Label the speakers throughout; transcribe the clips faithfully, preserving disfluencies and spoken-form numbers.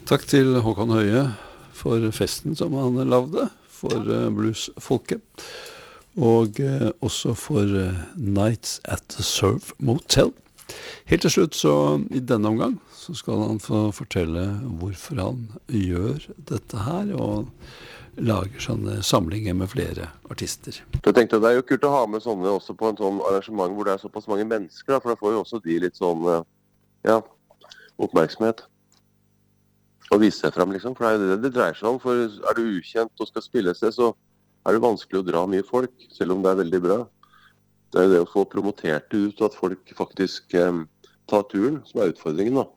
Speaker 1: Takk til Håkon Høie for festen som han lavde for uh, bluesfolket, og uh, også for uh, Nights at the Surf Motel. Helt til slutt, så i denne omgang, så skal han få fortelle hvorfor han gjør dette her, og lager sånne samlinger med flere artister.
Speaker 2: Jeg tenkte det er jo kult å ha med sånne også på en sånn arrangement hvor det er såpass mange mennesker, da, for da får jo også de litt sånn, ja, oppmerksomhet. Og vise seg frem, liksom, for det er jo det det dreier seg om, for er du ukjent og skal spille seg, så er det vanskelig å dra mye folk, selv om det er veldig bra. Det er jo det å få promotert det ut, og at folk faktisk eh, tar turen, som er utfordringen da.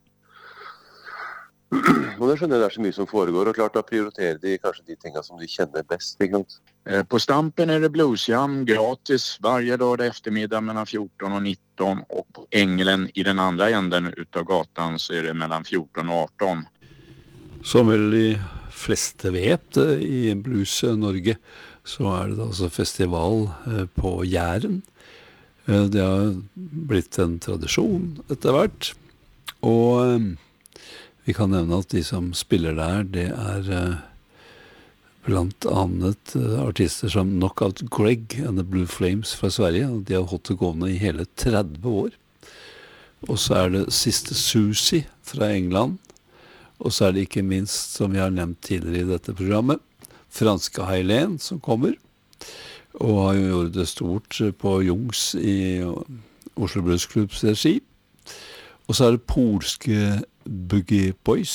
Speaker 2: Og det skjønner jeg det er så mye som foregår, og klart da prioriterer de kanskje de tingene som de kjenner best, ikke sant?
Speaker 3: På Stampen är det bluesjam gratis varje lördag eftermiddag mellan fjorton och nitton, och på Änglen i den andra änden utav gatan så är det mellan fjorton och arton.
Speaker 1: Som vel de fleste vet i Blues Norge, så er det altså festival på Jæren. Det har blitt en tradisjon etter hvert, og vi kan nevne at de som spiller der, det er blant annet artister som Knockout Greg and the Blue Flames fra Sverige, og de har holdt det gående i hele tretti år. Og så er det Sister Susie fra England, og så er det ikke minst, som vi har nevnt tidligere i dette programmet, franske Hailen som kommer, og har jo gjort det stort på Jungs i Oslo Blues Clubs regi. Og så er det polske Boogie Boys,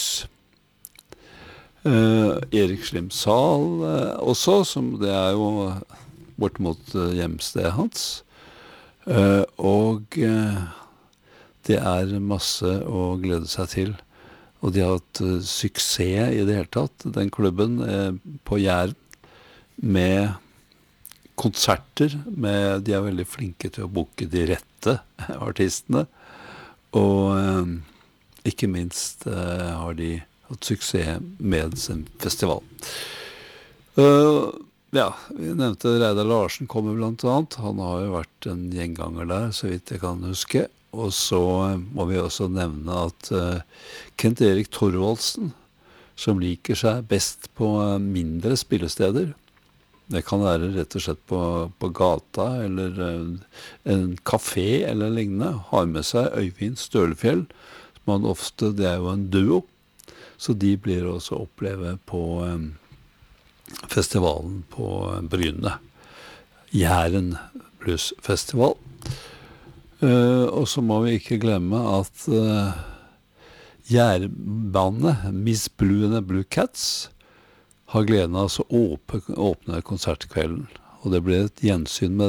Speaker 1: eh, Erik Slimsal eh, også, som det er jo bort mot eh, hjemstedet hans. Eh, og eh, det er masse å glede seg til. Og de har hatt uh, suksess i det hele tatt, den klubben eh, på Jæren, med konserter, med, de er veldig flinke til å booke de rette artistene, og eh, ikke minst eh, har de hatt suksess med sin festival. Uh, ja, vi nevnte Reidar Larsen kommer blant annet, han har jo vært en gjenganger der, så vidt jeg kan huske. Og så må vi også nevne at uh, Kent Erik Thorvaldsen, som liker seg best på uh, mindre spillesteder, det kan være rett og slett på, på gata, eller uh, en kafé eller lignende, har med seg Øyvind Stølefjell, som han ofte, det er jo en duo, så de blir også oppleve på um, festivalen på uh, Bryne, Jæren Blues Festival. Uh, og så må vi ikke glemme at uh, Jærbandet, Miss Blue and the Blue Cats, har gleden av å åpne, åpne konsertkvelden. Og det ble et gjensyn med